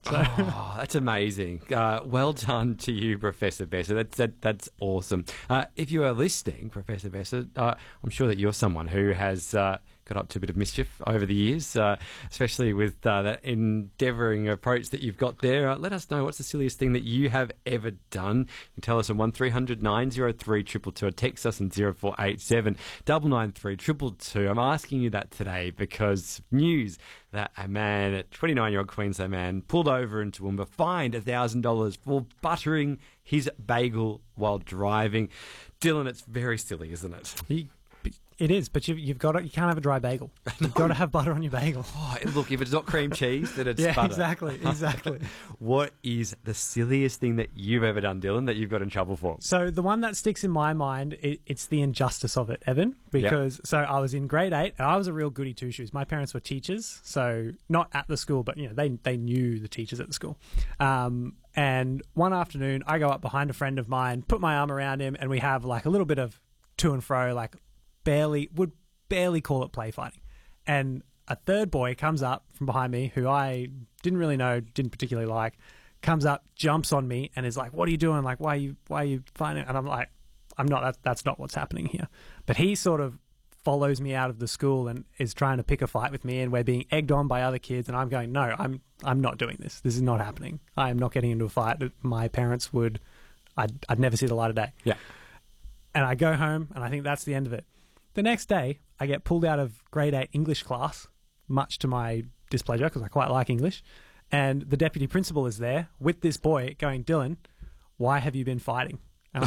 So. Oh, that's amazing. Well done to you, Professor Besser. That's awesome. If you are listening, Professor Besser, I'm sure that you're someone who has got up to a bit of mischief over the years, especially with that endeavouring approach that you've got there. Let us know what's the silliest thing that you have ever done. You can tell us on 1300 903 222 or text us on 0487 993 222. I'm asking you that today because news that a 29-year-old Queensland man, pulled over in Toowoomba, fined $1,000 for buttering his bagel while driving. Dylan, it's very silly, isn't it? It is, but you can't have a dry bagel. You've got to have butter on your bagel. Oh, look, if it's not cream cheese, then it's yeah, butter. Exactly. What is the silliest thing that you've ever done, Dylan, that you've got in trouble for? So the one that sticks in my mind, it's the injustice of it, Evan, because So I was in grade 8 and I was a real goody two-shoes. My parents were teachers, so not at the school, but they knew the teachers at the school. And one afternoon, I go up behind a friend of mine, put my arm around him, and we have like a little bit of to and fro, like would barely call it play fighting. And a third boy comes up from behind me, who I didn't really know, didn't particularly like, comes up, jumps on me, and is like, "What are you doing? Like, why are you fighting?" And I'm like, "I'm not. That's not what's happening here." But he sort of follows me out of the school and is trying to pick a fight with me, and we're being egged on by other kids, and I'm going, "No, I'm not doing this. This is not happening. I am not getting into a fight that my parents would. I'd never see the light of day." Yeah. And I go home, and I think that's the end of it. The next day, I get pulled out of grade 8 English class, much to my displeasure, because I quite like English. And the deputy principal is there with this boy going, "Dylan, why have you been fighting?" And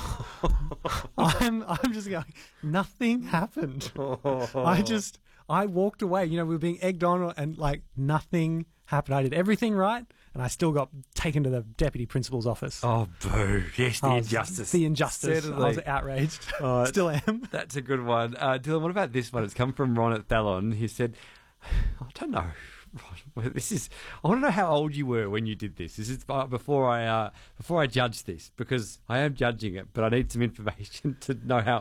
I'm just going, nothing happened. I walked away. We were being egged on and like nothing happened. I did everything right, and I still got taken to the deputy principal's office. Oh, boo. Yes, the injustice. The injustice. Certainly. I was outraged. Still am. That's a good one. Dylan, what about this one? It's come from Ron at Thallon. He said, I don't know. I want to know how old you were when you did this. This is before I judge this, because I am judging it, but I need some information to know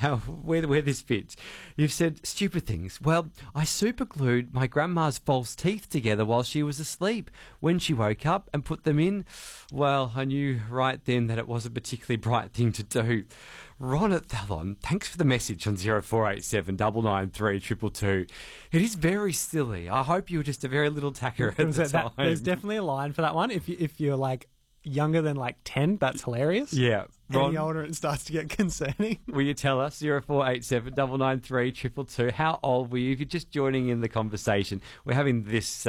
where this fits. You've said stupid things. Well, I superglued my grandma's false teeth together while she was asleep. When she woke up and put them in, well, I knew right then that it was a particularly bright thing to do. Ron at Thallon, thanks for the message on 0487 993 222. It is very silly. I hope you were just a very little tacker at the time. There's definitely a line for that one. If you're like younger than like 10, that's hilarious. Yeah. Ron, any older, it starts to get concerning. Will you tell us, 0487 993 222, how old were you? If you're just joining in the conversation, we're having this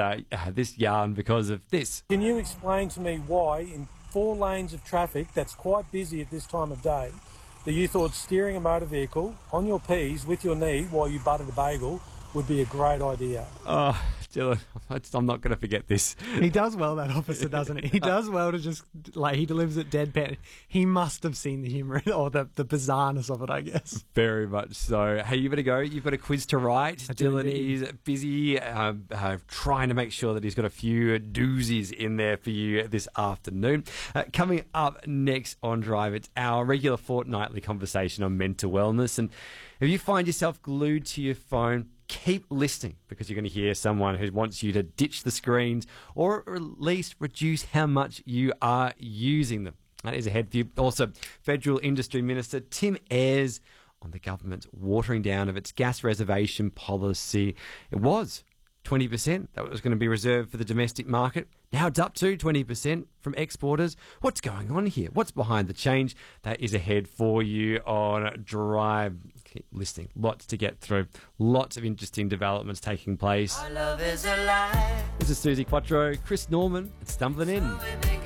yarn because of this. Can you explain to me why in 4 lanes of traffic that's quite busy at this time of day, that you thought steering a motor vehicle on your P's with your knee while you buttered a bagel would be a great idea? Oh, Dylan, I'm not going to forget this. He does well, that officer, doesn't he? He does well to just, like, he delivers it deadpan. He must have seen the humour or the bizarreness of it, I guess. Very much so. Hey, you better go. You've got a quiz to write. Dylan is busy trying to make sure that he's got a few doozies in there for you this afternoon. Coming up next on Drive, it's our regular fortnightly conversation on mental wellness. And if you find yourself glued to your phone, keep listening, because you're going to hear someone who wants you to ditch the screens or at least reduce how much you are using them. That is ahead for you. Also, Federal Industry Minister Tim Ayres on the government's watering down of its gas reservation policy. It was 20% that was going to be reserved for the domestic market. Now it's up to 20% from exporters. What's going on here? What's behind the change? That is ahead for you on Drive. Keep listening. Lots to get through. Lots of interesting developments taking place. Our love is alive. This is Susie Quattro, Chris Norman, and Stumbling In.